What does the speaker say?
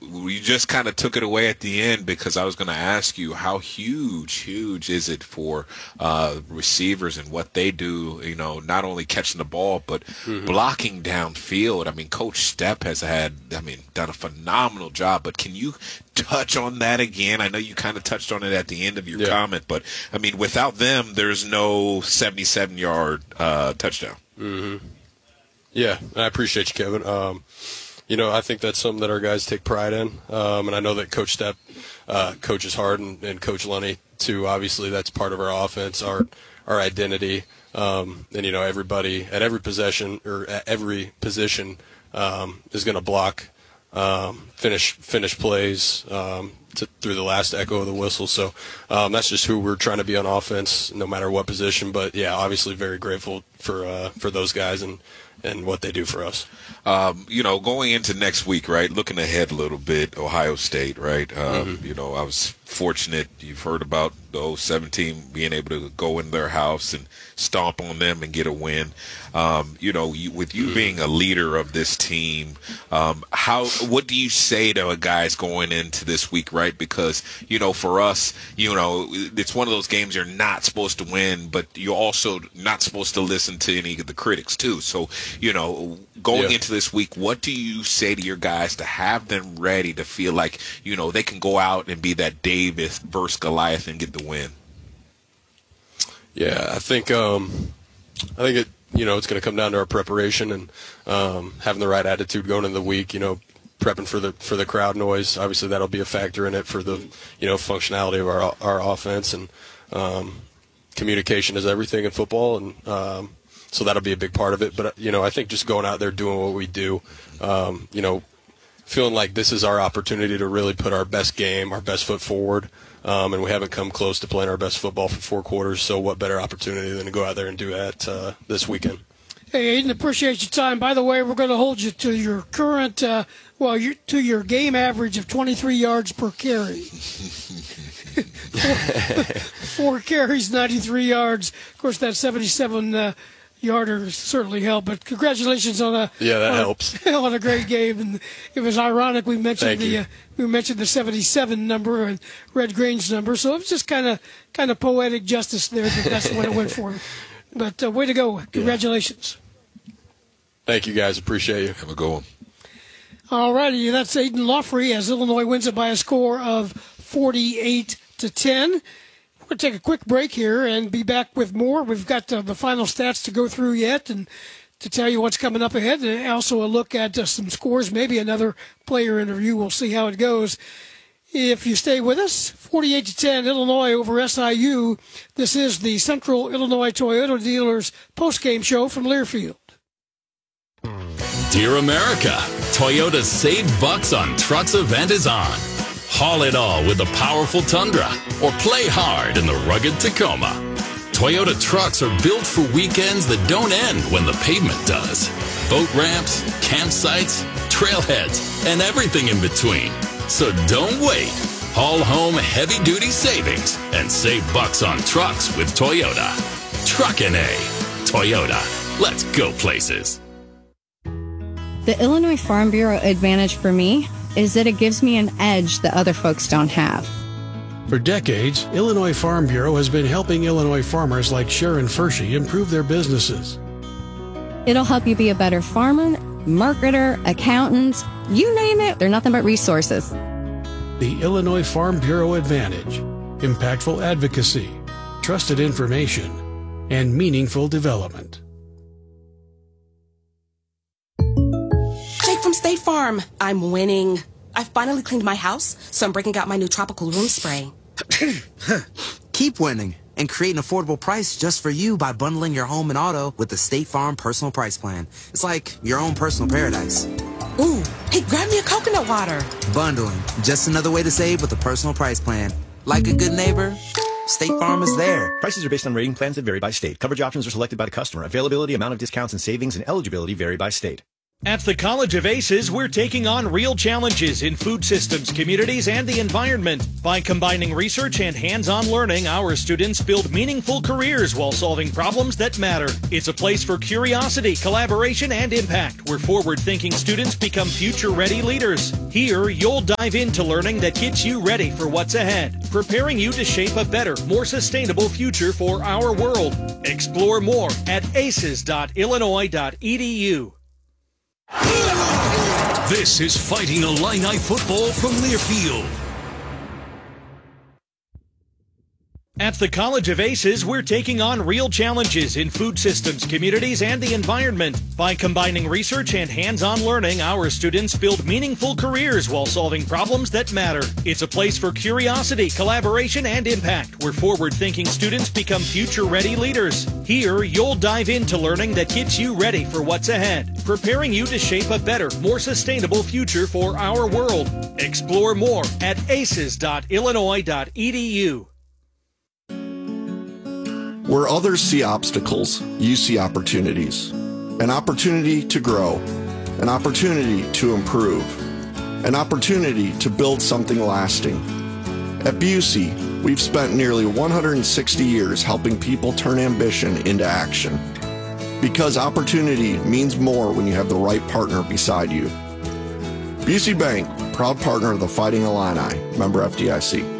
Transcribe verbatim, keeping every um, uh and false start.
we just kind of took it away at the end because I was going to ask you how huge, huge is it for uh, receivers and what they do, you know, not only catching the ball, but mm-hmm. blocking downfield. I mean, Coach Stepp has had, I mean, done a phenomenal job, but can you touch on that again? I know you kind of touched on it at the end of your yeah. comment, but, I mean, without them, there's no seventy-seven-yard uh, touchdown. Mm-hmm. Yeah, I appreciate you, Kevin. Um, you know, I think that's something that our guys take pride in, um, and I know that Coach Stepp uh, coaches hard, and, and Coach Lunny, too. Obviously, that's part of our offense, our our identity, um, and, you know, everybody at every possession or at every position um, is going to block, um, finish finish plays um, to, through the last echo of the whistle. So um, that's just who we're trying to be on offense, no matter what position. But, yeah, obviously very grateful for uh, for those guys and, and what they do for us. Um, you know, going into next week, right, looking ahead a little bit, Ohio State, right? Um, mm-hmm. You know, I was fortunate. You've heard about the oh seven team being able to go in their house and stomp on them and get a win. Um, you know, you, with you mm-hmm. being a leader of this team, um, how what do you say to guys going into this week, right? Because, you know, for us, you know, it's one of those games you're not supposed to win, but you're also not supposed to listen to any of the critics, too. So, you know, going yeah. into this week, what do you say to your guys to have them ready to feel like, you know, they can go out and be that David versus Goliath and get the win? Yeah, I think um, I think it. You know, it's going to come down to our preparation and um, having the right attitude going into the week. You know, prepping for the for the crowd noise. Obviously, that'll be a factor in it for the you know functionality of our our offense, and um, communication is everything in football, and um, so that'll be a big part of it. But you know, I think just going out there doing what we do, um, you know, feeling like this is our opportunity to really put our best game, our best foot forward. Um, and we haven't come close to playing our best football for four quarters, so what better opportunity than to go out there and do that uh, this weekend. Hey, Aiden, appreciate your time. By the way, we're going to hold you to your current, uh, well, you, to your game average of twenty-three yards per carry. four, four carries, ninety-three yards. Of course, that seventy-seven uh, yarder certainly helped, but congratulations on a yeah that on, helps on a great game. And it was ironic we mentioned Thank the uh, we mentioned the seventy-seven number and Red Grange number, so it was just kind of kind of poetic justice there that that's what it went for. But uh, way to go! Congratulations. Yeah. Thank you, guys. Appreciate you. Have a good one. All righty, that's Aiden Lawfrey as Illinois wins it by a score of forty-eight to ten. We're going to take a quick break here and be back with more. We've got uh, the final stats to go through yet and to tell you what's coming up ahead. And also a look at uh, some scores, maybe another player interview. We'll see how it goes. If you stay with us, forty-eight to ten, Illinois over S I U. This is the Central Illinois Toyota Dealers postgame show from Learfield. Dear America, Toyota's Save Bucks on Trucks event is on. Haul it all with the powerful Tundra or play hard in the rugged Tacoma. Toyota trucks are built for weekends that don't end when the pavement does. Boat ramps, campsites, trailheads, and everything in between. So don't wait. Haul home heavy-duty savings and save bucks on trucks with Toyota. Truckin' A. Toyota. Let's go places. The Illinois Farm Bureau advantage for me is that it gives me an edge that other folks don't have. For decades, Illinois Farm Bureau has been helping Illinois farmers like Sharon Fershey improve their businesses. It'll help you be a better farmer, marketer, accountant, you name it, they're nothing but resources. The Illinois Farm Bureau Advantage: impactful advocacy, trusted information, and meaningful development. Jake from State Farm. I'm winning. I've finally cleaned my house, so I'm breaking out my new tropical room spray. Keep winning and create an affordable price just for you by bundling your home and auto with the State Farm Personal Price Plan. It's like your own personal paradise. Ooh, hey, grab me a coconut water. Bundling, just another way to save with a personal price plan. Like a good neighbor, State Farm is there. Prices are based on rating plans that vary by state. Coverage options are selected by the customer. Availability, amount of discounts and savings, and eligibility vary by state. At the College of Aces, we're taking on real challenges in food systems, communities, and the environment. By combining research and hands-on learning, our students build meaningful careers while solving problems that matter. It's a place for curiosity, collaboration, and impact, where forward-thinking students become future-ready leaders. Here, you'll dive into learning that gets you ready for what's ahead, preparing you to shape a better, more sustainable future for our world. Explore more at aces dot illinois dot e d u. This is Fighting Illini football from Learfield. At the College of Aces, we're taking on real challenges in food systems, communities, and the environment. By combining research and hands-on learning, our students build meaningful careers while solving problems that matter. It's a place for curiosity, collaboration, and impact, where forward-thinking students become future-ready leaders. Here, you'll dive into learning that gets you ready for what's ahead, preparing you to shape a better, more sustainable future for our world. Explore more at aces dot illinois dot e d u. Where others see obstacles, you see opportunities. An opportunity to grow, an opportunity to improve, an opportunity to build something lasting. At Busey, we've spent nearly one hundred sixty years helping people turn ambition into action. Because opportunity means more when you have the right partner beside you. Busey Bank, proud partner of the Fighting Illini, member F D I C.